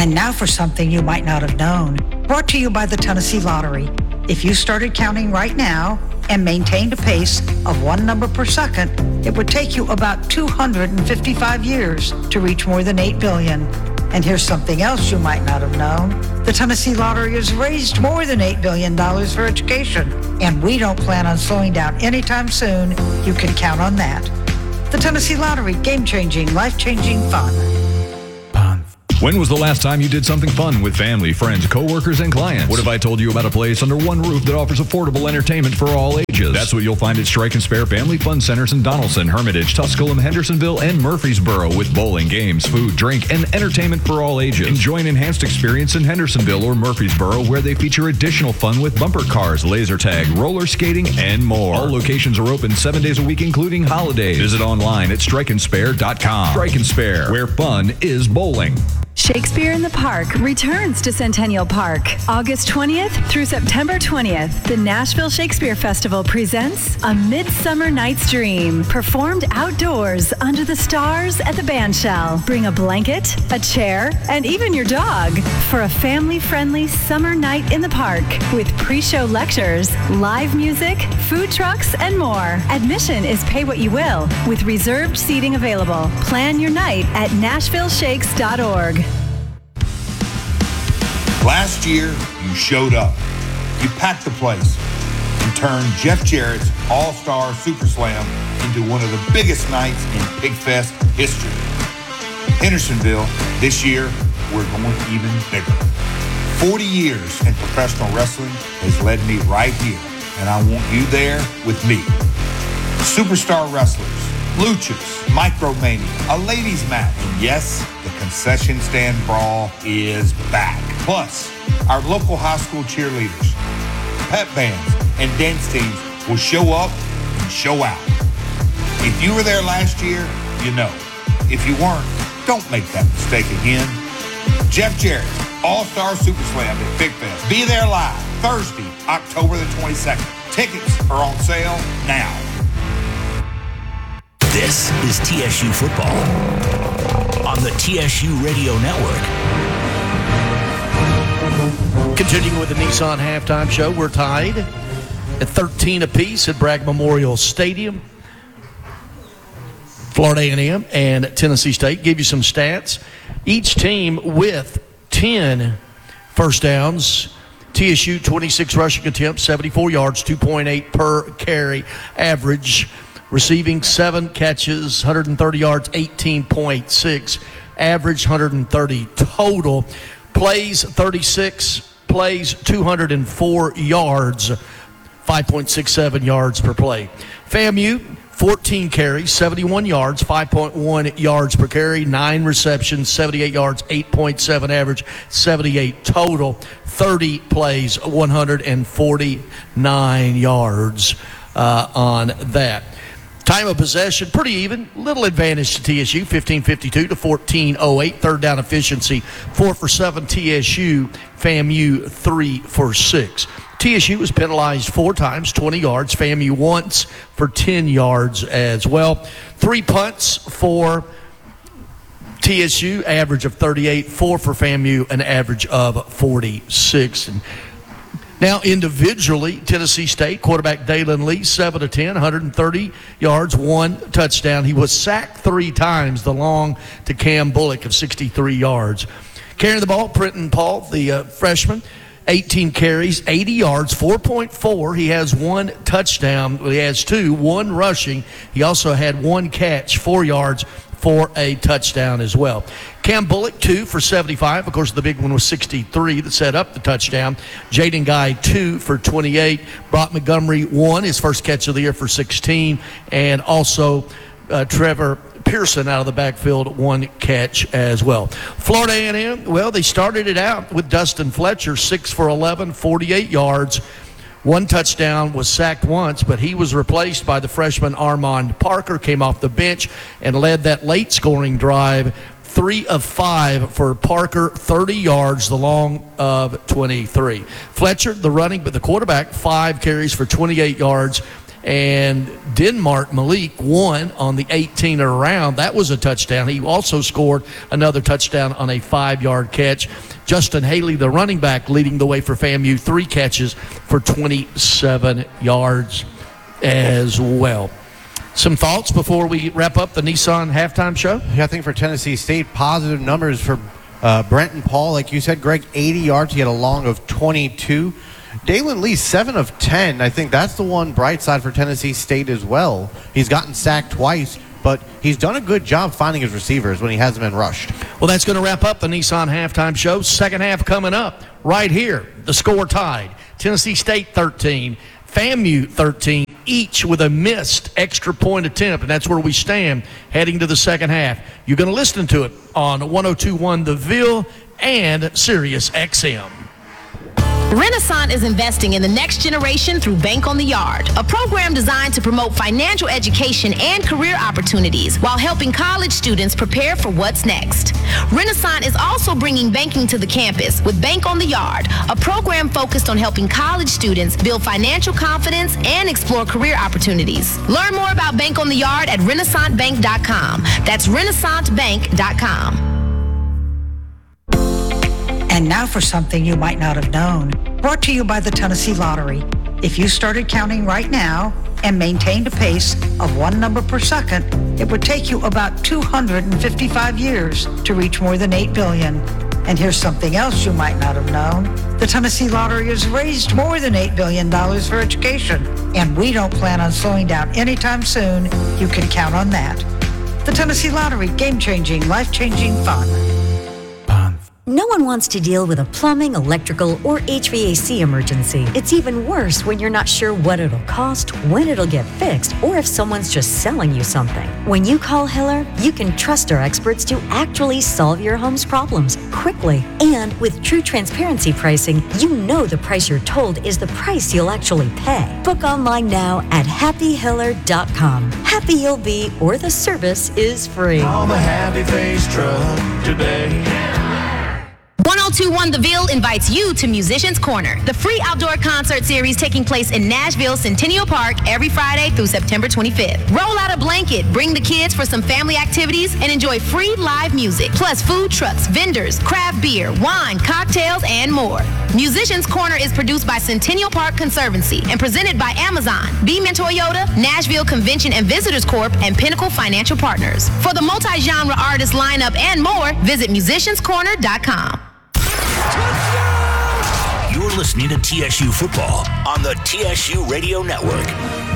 And now for something you might not have known. Brought to you by the Tennessee Lottery. If you started counting right now and maintained a pace of one number per second, it would take you about 255 years to reach more than 8 billion. And here's something else you might not have known. The Tennessee Lottery has raised more than $8 billion for education, and we don't plan on slowing down anytime soon. You can count on that. The Tennessee Lottery, game-changing, life-changing fun. When was the last time you did something fun with family, friends, coworkers, and clients? What if I told you about a place under one roof that offers affordable entertainment for all ages? That's what you'll find at Strike and Spare Family Fun Centers in Donaldson, Hermitage, Tusculum, Hendersonville, and Murfreesboro, with bowling, games, food, drink, and entertainment for all ages. Enjoy an enhanced experience in Hendersonville or Murfreesboro, where they feature additional fun with bumper cars, laser tag, roller skating, and more. All locations are open 7 days a week, including holidays. Visit online at strikeandspare.com. Strike and Spare, where fun is bowling. Shakespeare in the Park returns to Centennial Park August 20th through September 20th. The Nashville Shakespeare Festival presents A Midsummer Night's Dream, performed outdoors under the stars at the Bandshell. Bring a blanket, a chair, and even your dog for a family-friendly summer night in the park with pre-show lectures, live music, food trucks, and more. Admission is pay what you will with reserved seating available. Plan your night at NashvilleShakes.org. Last year, you showed up. You packed the place and turned Jeff Jarrett's All-Star Super Slam into one of the biggest nights in PigFest history. Hendersonville, this year, we're going even bigger. 40 years in professional wrestling has led me right here, and I want you there with me. Superstar wrestlers, luchas, Micromania, a ladies match, and yes, the concession stand brawl is back. Plus, our local high school cheerleaders, pep bands, and dance teams will show up and show out. If you were there last year, you know. If you weren't, don't make that mistake again. Jeff Jarrett, All-Star Super Slam at PigFest. Be there live Thursday, October the 22nd. Tickets are on sale now. This is TSU Football on the TSU Radio Network. Continuing with the Nissan Halftime Show, we're tied at 13 apiece at Bragg Memorial Stadium. Florida A&M and Tennessee State. Give you some stats. Each team with 10 first downs. TSU 26 rushing attempts, 74 yards, 2.8 per carry average. Receiving 7 catches, 130 yards, 18.6 average, 130 total. Plays 36 plays, 204 yards, 5.67 yards per play. FAMU 14 carries, 71 yards, 5.1 yards per carry, 9 receptions, 78 yards, 8.7 average, 78 total, 30 plays, 149 yards on that. Time of possession, pretty even. Little advantage to TSU, 15:52 to 14:08. Third down efficiency, 4 for 7 TSU. FAMU, 3 for 6. TSU was penalized 4 times, 20 yards. FAMU once for 10 yards as well. 3 punts for TSU, average of 38. 4 for FAMU, an average of 46. And now, individually, Tennessee State quarterback Dalen Lee, 7 of 10, 130 yards, 1 touchdown. He was sacked 3 times, the long to Cam Bullock of 63 yards. Carrying the ball, Brenton Paul, the freshman, 18 carries, 80 yards, 4.4. He has 1 touchdown. He has 2, 1 rushing. He also had 1 catch, 4 yards for a touchdown as well. Cam Bullock, 2 for 75. Of course, the big one was 63 that set up the touchdown. Jaden Guy, 2 for 28. Brock Montgomery, 1, his first catch of the year for 16. And also Trevor Pearson out of the backfield, 1 catch as well. Florida A&M, well, they started it out with Dustin Fletcher, 6 for 11, 48 yards. 1 touchdown, was sacked once, but he was replaced by the freshman Armand Parker, came off the bench and led that late scoring drive. 3 of 5 for Parker, 30 yards, the long of 23. Fletcher, the running, but the quarterback, 5 carries for 28 yards And Denmark Malik won on the 18er round. That was a touchdown. He also scored another touchdown on a 5-yard catch. Justin Haley, the running back, leading the way for FAMU, 3 catches for 27 yards as well. Some thoughts before we wrap up the Nissan halftime show? Yeah, I think for Tennessee State, positive numbers for Brenton Paul. Like you said, Greg, 80 yards. He had a long of 22. Dalen Lee, 7 of 10. I think that's the one bright side for Tennessee State as well. He's gotten sacked twice, but he's done a good job finding his receivers when he hasn't been rushed. Well, that's going to wrap up the Nissan halftime show. Second half coming up right here. The score tied. Tennessee State 13, FAMU 13, each with a missed extra point attempt, and that's where we stand heading to the second half. You're going to listen to it on 102.1 The Ville and Sirius XM. Renaissance is investing in the next generation through Bank on the Yard, a program designed to promote financial education and career opportunities while helping college students prepare for what's next. Renaissance is also bringing banking to the campus with Bank on the Yard, a program focused on helping college students build financial confidence and explore career opportunities. Learn more about Bank on the Yard at renaissancebank.com. That's renaissancebank.com. And now for something you might not have known. Brought to you by the Tennessee Lottery. If you started counting right now and maintained a pace of 1 number per second, it would take you about 255 years to reach more than 8 billion. And here's something else you might not have known. The Tennessee Lottery has raised more than $8 billion for education, and we don't plan on slowing down anytime soon. You can count on that. The Tennessee Lottery, game-changing, life-changing fun. No one wants to deal with a plumbing, electrical, or HVAC emergency. It's even worse when you're not sure what it'll cost, when it'll get fixed, or if someone's just selling you something. When you call Hiller, you can trust our experts to actually solve your home's problems quickly. And with true transparency pricing, you know the price you're told is the price you'll actually pay. Book online now at happyhiller.com. Happy you'll be, or the service is free. Call the Happy Face Truck today. 1021 The Ville invites you to Musicians Corner, the free outdoor concert series taking place in Nashville Centennial Park every Friday through September 25th. Roll out a blanket, bring the kids for some family activities, and enjoy free live music, plus food trucks, vendors, craft beer, wine, cocktails, and more. Musicians Corner is produced by Centennial Park Conservancy and presented by Amazon, Beeman Toyota, Nashville Convention and Visitors Corp., and Pinnacle Financial Partners. For the multi-genre artist lineup and more, visit musicianscorner.com. You're listening to TSU Football on the TSU Radio Network.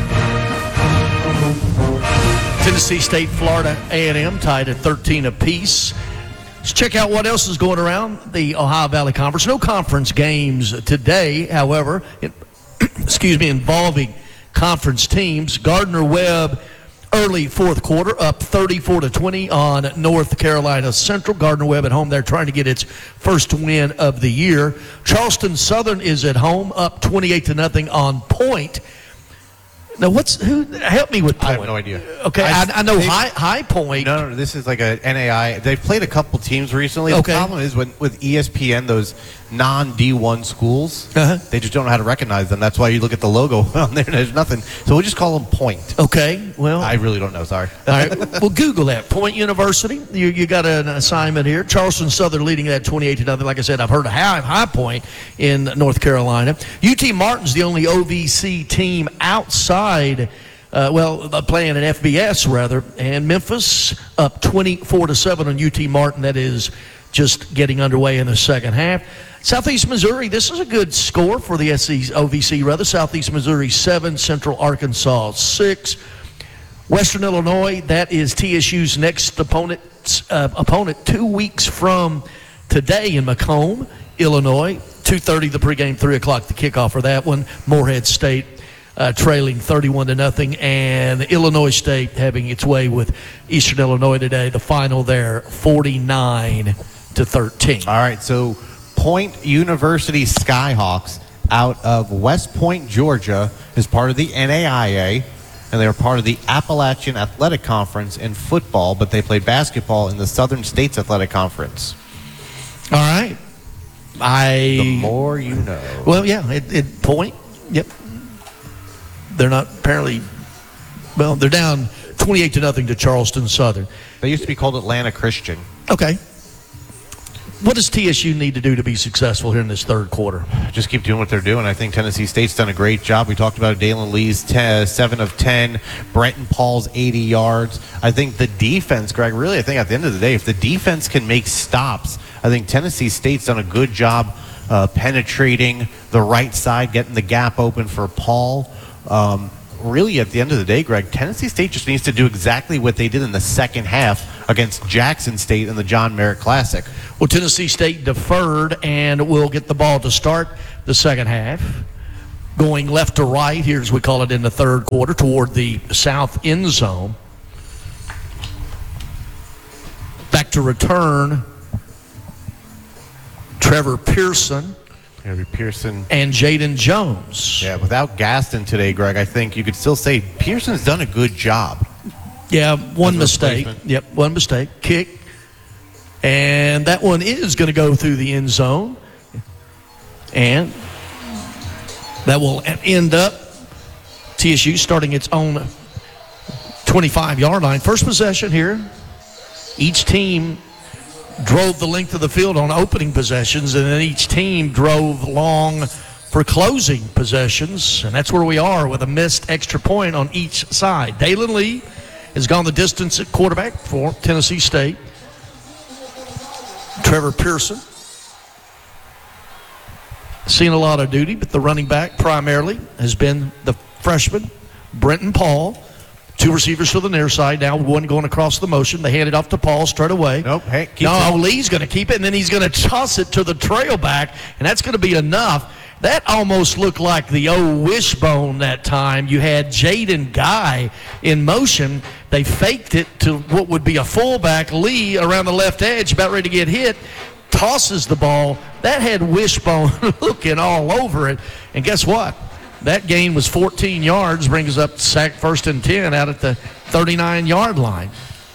Tennessee State, Florida A&M tied at 13 apiece. Let's check out what else is going around the Ohio Valley Conference. No conference games today, however, involving conference teams. Gardner-Webb early fourth quarter, up 34-20 on North Carolina Central. Gardner-Webb at home. They're trying to get its first win of the year. Charleston Southern is at home, up 28-0 on Point. Now, help me with Point. I have no idea. Okay, I know High Point. No, this is like a NAI. They've played a couple teams recently. Okay. The problem is with ESPN, those non-D1 schools, they just don't know how to recognize them. That's why you look at the logo on there and there's nothing. So we'll just call them Point. Okay, well. I really don't know, sorry. All right, well, Google that. Point University, you got an assignment here. Charleston Southern leading that 28-0. Like I said, I've heard of High Point in North Carolina. UT Martin's the only OVC team outside playing an FBS rather, and Memphis up 24-7 on UT Martin. That is just getting underway in the second half. Southeast Missouri, this is a good score for the OVC rather. Southeast Missouri 7, Central Arkansas 6. Western Illinois, that is TSU's next opponent 2 weeks from today in Macomb, Illinois. 2:30 the pregame, 3 o'clock the kickoff for that one. Morehead State trailing 31-0, and Illinois State having its way with Eastern Illinois today. The final there, 49-13. All right, so Point University Skyhawks out of West Point, Georgia, is part of the NAIA, and they're part of the Appalachian Athletic Conference in football, but they play basketball in the Southern States Athletic Conference. All right. The more you know. Well, yeah, Point, yep. they're not apparently, well, they're down 28-0 to Charleston Southern. They used to be called Atlanta Christian. Okay. What does TSU need to do to be successful here in this third quarter? Just keep doing what they're doing. I think Tennessee State's done a great job. We talked about Dalen Lee's 7 of 10, Brenton Paul's 80 yards. I think the defense, Greg, really, I think at the end of the day, if the defense can make stops, I think Tennessee State's done a good job penetrating the right side, getting the gap open for Paul. Really, at the end of the day, Greg, Tennessee State just needs to do exactly what they did in the second half against Jackson State in the John Merritt Classic. Well, Tennessee State deferred and will get the ball to start the second half. Going left to right, here as we call it in the third quarter, toward the south end zone. Back to return, Trevor Pearson. Pearson and Jaden Jones. Yeah, without Gaston today, Greg, I think you could still say Pearson's done a good job. Yeah, one mistake. Yep, one mistake. Kick. And that one is going to go through the end zone. And that will end up TSU starting its own 25-yard line. First possession here. Each team drove the length of the field on opening possessions, and then each team drove long for closing possessions, and that's where we are with a missed extra point on each side. Dalen Lee has gone the distance at quarterback for Tennessee State. Trevor Pearson seen a lot of duty, but the running back primarily has been the freshman, Brenton Paul. Two receivers to the near side. Now one going across the motion. They hand it off to Paul straight away. Nope. Hey, Lee's going to keep it, and then he's going to toss it to the trail back, and that's going to be enough. That almost looked like the old wishbone that time. You had Jaden Guy in motion. They faked it to what would be a fullback. Lee around the left edge, about ready to get hit, tosses the ball. That had wishbone looking all over it. And guess what? That gain was 14 yards, brings us up to sack first and 10 out at the 39-yard line.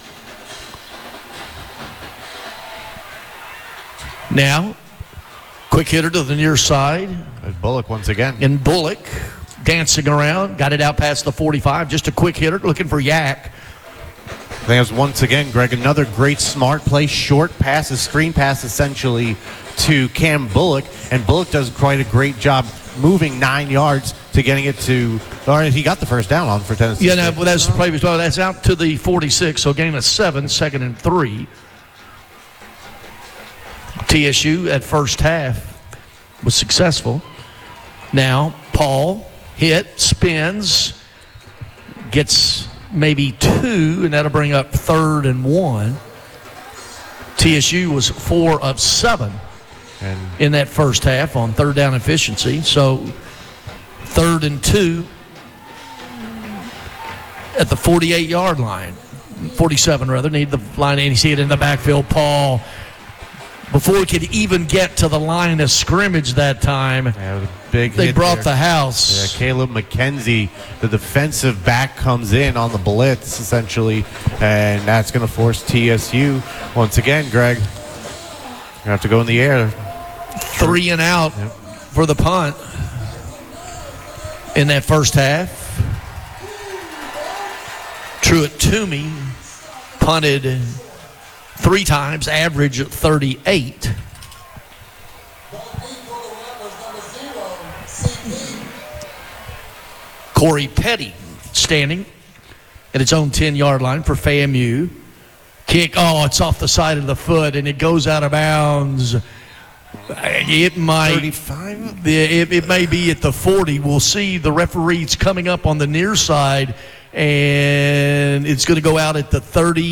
Now, quick hitter to the near side. Bullock once again. And Bullock dancing around, got it out past the 45. Just a quick hitter looking for Yak. There's once again, Greg, another great smart play. Short passes, screen pass essentially to Cam Bullock. And Bullock does quite a great job moving 9 yards to getting it to, or he got the first down on for Tennessee. Yeah, no, well, that's the play. Well, that's out to the 46, so gain of 7, 2nd and 3. TSU at first half was successful. Now, Paul hit, spins, gets maybe 2, and that'll bring up 3rd and 1. TSU was 4 of 7 in that first half on third down efficiency. So 3rd and 2 at the 48-yard line. 47 rather, need the line, and you see it in the backfield. Paul, before he could even get to the line of scrimmage that time, they brought the house. Yeah, Caleb McKenzie, the defensive back, comes in on the blitz essentially, and that's going to force TSU once again, Greg. You have to go in the air. 3 and out for the punt in that first half. Truett Toomey punted 3 times, average 38. Corey Petty standing at its own 10-yard line for FAMU. Kick, it's off the side of the foot, and it goes out of bounds. It might 35. It may be at the 40. We'll see. The referee's coming up on the near side, and it's going to go out at the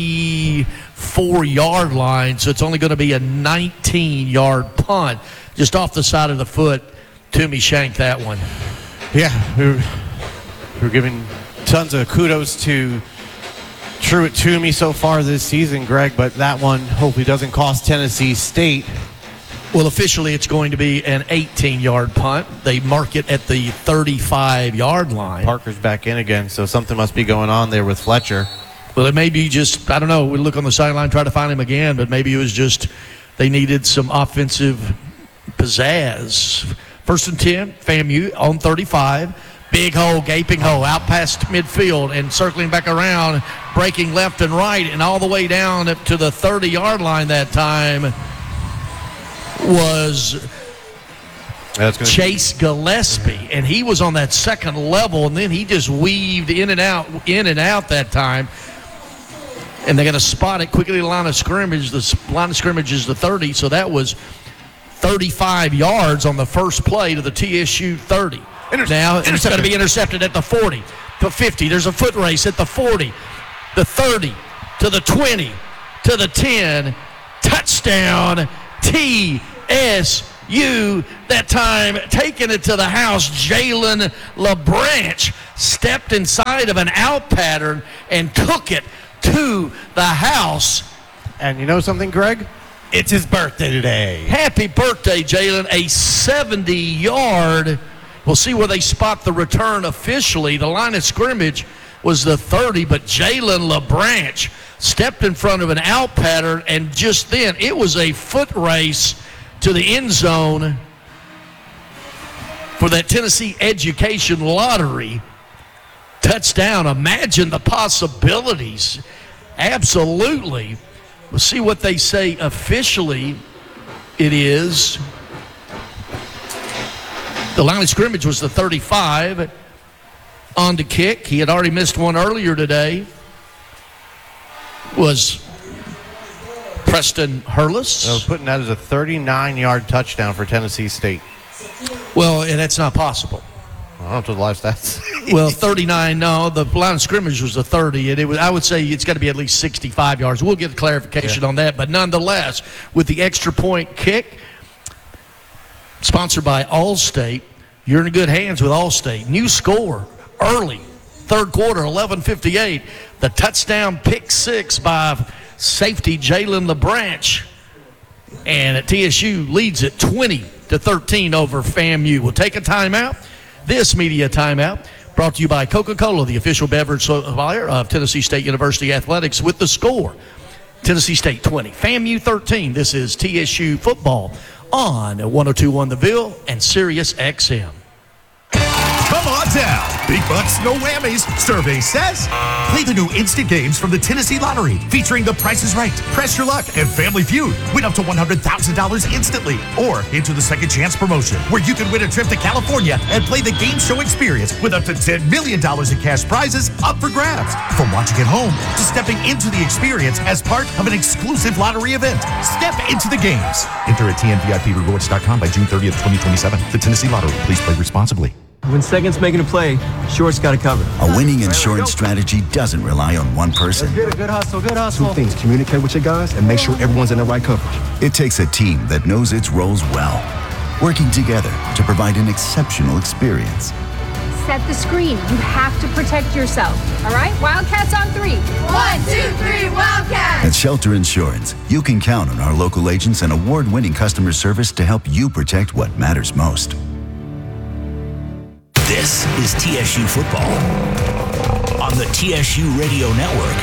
34-yard line. So it's only going to be a 19-yard punt, just off the side of the foot. Toomey shanked that one. Yeah, we're giving tons of kudos to Truett Toomey so far this season, Greg, but that one hopefully doesn't cost Tennessee State. Well, officially, it's going to be an 18-yard punt. They mark it at the 35-yard line. Parker's back in again, so something must be going on there with Fletcher. Well, it may be just, I don't know, we look on the sideline, try to find him again, but maybe it was just they needed some offensive pizzazz. 1st and 10, FAMU on 35. Big hole, gaping hole, out past midfield and circling back around, breaking left and right, and all the way down to the 30-yard line that time was Chase Gillespie, and he was on that second level, and then he just weaved in and out that time. And they're going to spot it quickly. The line of scrimmage. The line of scrimmage is the 30, so that was 35 yards on the first play to the TSU 30. Now it's going to be intercepted at the 40, to 50. There's a foot race at the 40, the 30, to the 20, to the 10. Touchdown, TSU. That time, taking it to the house, Jalen LaBranch stepped inside of an out pattern and took it to the house. And you know something, Greg? It's his birthday today. Happy birthday, Jalen. A 70-yard. We'll see where they spot the return officially. The line of scrimmage was the 30, but Jalen LaBranch stepped in front of an out pattern, and just then it was a foot race to the end zone for that Tennessee Education Lottery touchdown. Imagine the possibilities. Absolutely. We'll see what they say officially it is. The line of scrimmage was the 35 on the kick. He had already missed one earlier today. Was Preston Hurlis. I was putting that as a 39-yard touchdown for Tennessee State. Well, and that's not possible. I don't know the live stats. Well, 39, no. The line of scrimmage was the 30, and it was, I would say it's got to be at least 65 yards. We'll get clarification on that. But nonetheless, with the extra point kick, sponsored by Allstate, you're in good hands with Allstate. New score early, third quarter, 11:58. The touchdown pick six by safety Jalen LaBranch. And TSU leads it 20-13 over FAMU. We'll take a timeout. This media timeout brought to you by Coca-Cola, the official beverage supplier of Tennessee State University Athletics, with the score. Tennessee State 20, FAMU 13. This is TSU football on 102.1 The Ville and Sirius XM. Come on down. Big bucks, no whammies. Survey says play the new instant games from the Tennessee Lottery featuring The Price is Right, Press Your Luck, and Family Feud. Win up to $100,000 instantly. Or into the Second Chance promotion where you can win a trip to California and play the game show experience with up to $10 million in cash prizes up for grabs. From watching at home to stepping into the experience as part of an exclusive lottery event. Step into the games. Enter at TNVIPrewards.com by June 30th, 2027. The Tennessee Lottery. Please play responsibly. When second's making a play, short's got to cover. A winning insurance strategy doesn't rely on one person. Good hustle, good hustle. Two things: communicate with your guys and make sure everyone's in the right coverage. It takes a team that knows its roles well, working together to provide an exceptional experience. Set the screen. You have to protect yourself. All right? Wildcats on 3. 1, 2, 3, Wildcats! At Shelter Insurance, you can count on our local agents and award-winning customer service to help you protect what matters most. This is TSU football on the TSU Radio Network.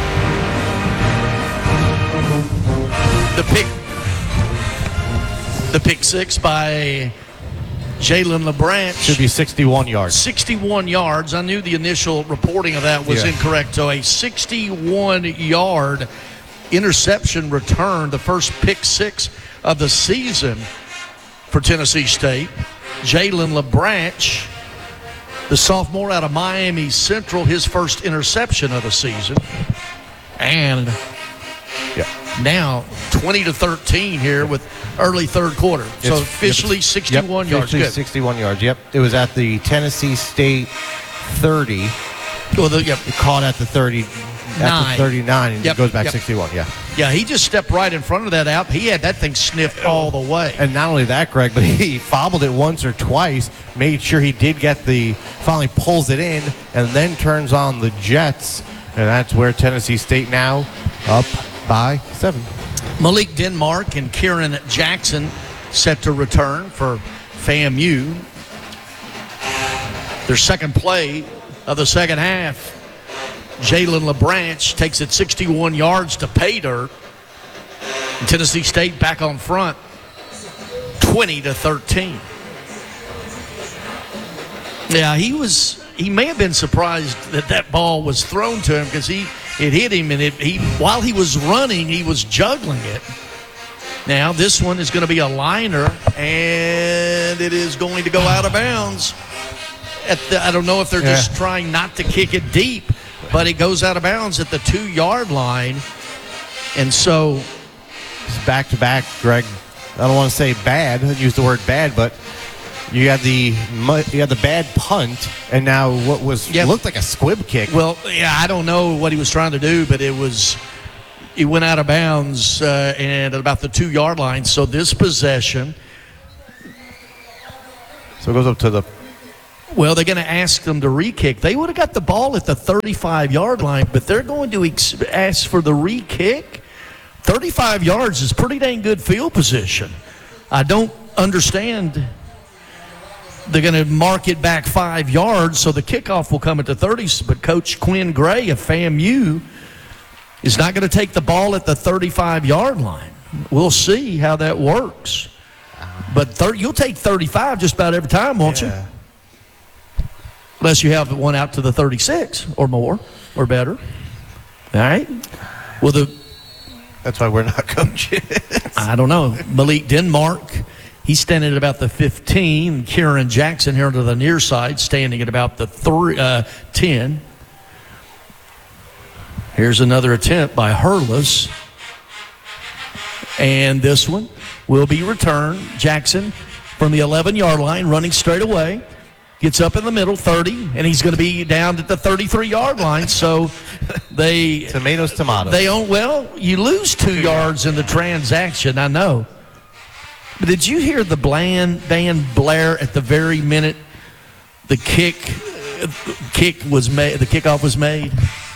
The pick six by Jalen LaBranch. Should be 61 yards. 61 yards. I knew the initial reporting of that was incorrect. So a 61-yard interception return, the first pick six of the season for Tennessee State. Jalen LaBranch, the sophomore out of Miami Central, his first interception of the season. And now 20-13 here with early third quarter. So officially 61 yards. Good. 61 yards, yep. It was at the Tennessee State 30. Well, Caught at the 30. At the 39, and it goes back 61, Yeah, he just stepped right in front of that out. He had that thing sniffed all the way. And not only that, Greg, but he fobbled it once or twice, made sure he did finally pulls it in, and then turns on the jets. And that's where Tennessee State now up by 7. Malik Denmark and Kieran Jackson set to return for FAMU. Their second play of the second half. Jalen LaBranch takes it 61 yards to pay dirt. And Tennessee State back on front, 20-13. Yeah, he was he may have been surprised that ball was thrown to him because it hit him, and while he was running, he was juggling it. Now this one is going to be a liner, and it is going to go out of bounds. I don't know if they're just trying not to kick it deep, but it goes out of bounds at the 2-yard line. And so it's back-to-back, Greg. I don't want to say bad, use the word bad, but you had the bad punt, and now what looked like a squib kick. Well, yeah, I don't know what he was trying to do, but it went out of bounds and at about the 2-yard line. So this possession. So it goes up to the. Well, they're going to ask them to re-kick. They would have got the ball at the 35-yard line, but they're going to ask for the re-kick. 35 yards is pretty dang good field position. I don't understand. They're going to mark it back 5 yards, so the kickoff will come at the 30s. But Coach Quinn Gray of FAMU is not going to take the ball at the 35-yard line. We'll see how that works. But you'll take 35 just about every time, won't you? Unless you have one out to the 36 or more or better. All right? Well, that's why we're not coaches. I don't know. Malik Denmark, he's standing at about the 15. Kieran Jackson here to the near side, standing at about the 10. Here's another attempt by Hurlis. And this one will be returned. Jackson from the 11-yard line, running straight away. Gets up in the middle, 30, and he's going to be down at the 33-yard line. So they tomatoes. You lose 2 yards in the transaction, I know. But did you hear the band blare at the very minute the kickoff was made?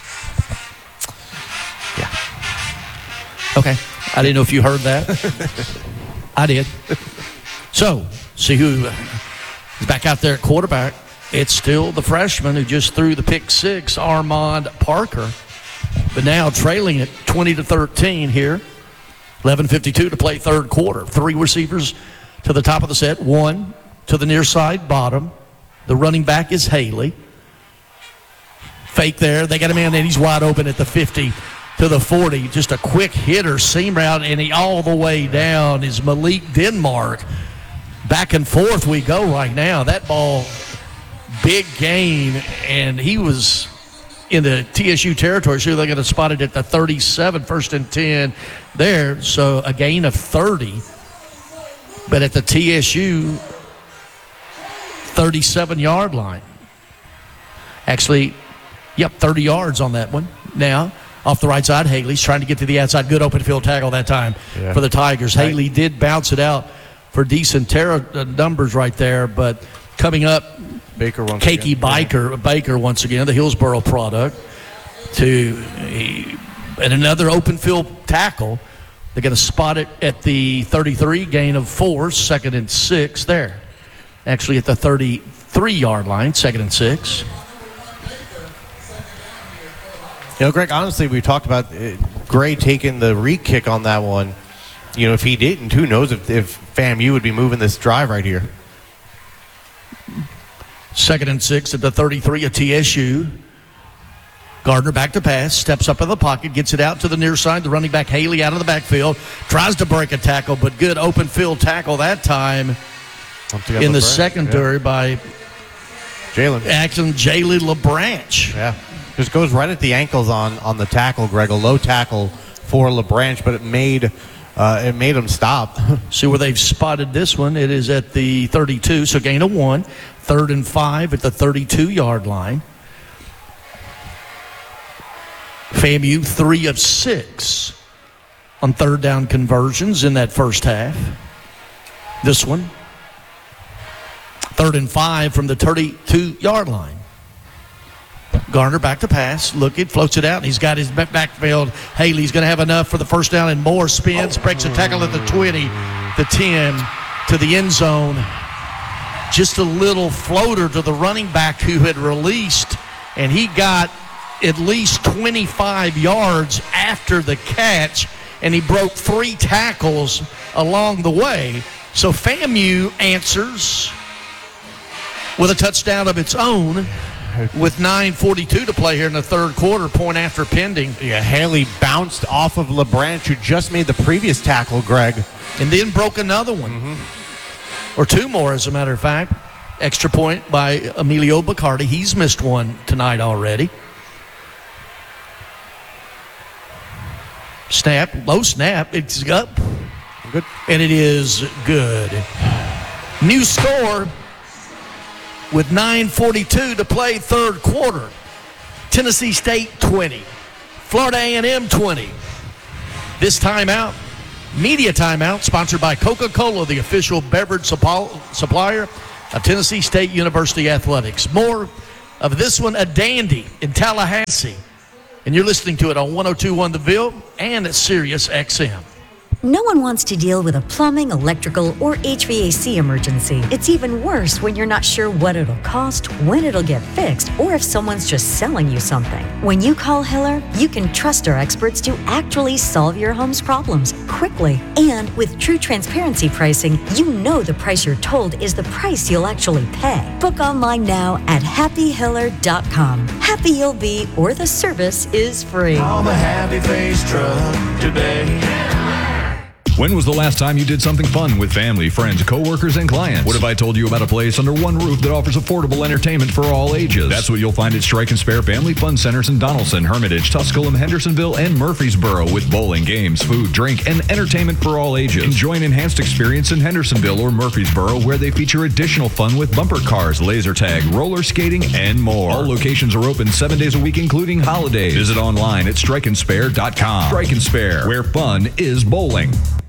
Yeah. Okay. I didn't know if you heard that. I did. So, see who is back out there at quarterback. It's still the freshman who just threw the pick 6, Armand Parker. But now trailing it 20-13 here. 11:52 to play third quarter. 3 receivers to the top of the set. 1 to the near side bottom. The running back is Haley. Fake there. They got him in, and he's wide open at the 50 to the 40. Just a quick hitter, seam route, and he all the way down is Malik Denmark. Back and forth we go right now. That ball, big gain, and he was in the TSU territory. So they're going to spot it at the 37, 1st and 10 there. So a gain of 30. But at the TSU 37-yard line. Actually, 30 yards on that one. Now, off the right side, Haley's trying to get to the outside. Good open field tackle that time for the Tigers. Haley did bounce it out for decent numbers right there, but coming up, Baker Baker once again, the Hillsboro product, and another open field tackle. They're going to spot it at the 33, gain of 4, 2nd and 6 there. Actually at the 33-yard line, 2nd and 6. Greg, honestly, we talked about Gray taking the re-kick on that one. If he didn't, who knows if FAMU would be moving this drive right here. 2nd and 6 at the 33 of TSU. Gardner back to pass, steps up in the pocket, gets it out to the near side. The running back Haley out of the backfield, tries to break a tackle, but good open field tackle that time in the secondary by Jalen LaBranch. Yeah, just goes right at the ankles on the tackle, Greg. A low tackle for LaBranch, but it made him stop. See where they've spotted this one. It is at the 32, so gain of 1. 3rd and 5 at the 32-yard line. FAMU 3 of 6 on 3rd down conversions in that first half. This one, 3rd and 5 from the 32-yard line. Garner back to pass, looking, floats it out, and he's got his backfield. Haley's going to have enough for the first down and more. Spins, breaks a tackle at the 20, the 10, to the end zone. Just a little floater to the running back who had released, and he got at least 25 yards after the catch, and he broke 3 tackles along the way. So FAMU answers with a touchdown of its own With 9:42 to play here in the third quarter, point after pending. Yeah, Haley bounced off of LeBranch, who just made the previous tackle, Greg. And then broke another one. Or two more, as a matter of fact. Extra point by Emilio Bacardi. He's missed one tonight already. Snap, low snap. It's up. Good. And it is good. New score with 9:42 to play third quarter. Tennessee State 20. Florida A&M 20. This timeout, media timeout, sponsored by Coca-Cola, the official beverage supplier of Tennessee State University Athletics. More of this one, a dandy in Tallahassee. And you're listening to it on 102.1 The Ville and at Sirius XM. No one wants to deal with a plumbing, electrical, or HVAC emergency. It's even worse when you're not sure what it'll cost, when it'll get fixed, or if someone's just selling you something. When you call Hiller, you can trust our experts to actually solve your home's problems quickly. And with true transparency pricing, you know the price you're told is the price you'll actually pay. Book online now at happyhiller.com. Happy you'll be, or the service is free. Call the Happy Face Truck today. When was the last time you did something fun with family, friends, coworkers, and clients? What if I told you about a place under one roof that offers affordable entertainment for all ages? That's what you'll find at Strike and Spare Family Fun Centers in Donaldson, Hermitage, Tusculum, Hendersonville, and Murfreesboro, with bowling, games, food, drink, and entertainment for all ages. Enjoy an enhanced experience in Hendersonville or Murfreesboro, where they feature additional fun with bumper cars, laser tag, roller skating, and more. All locations are open 7 days a week, including holidays. Visit online at strikeandspare.com. Strike and Spare, where fun is bowling.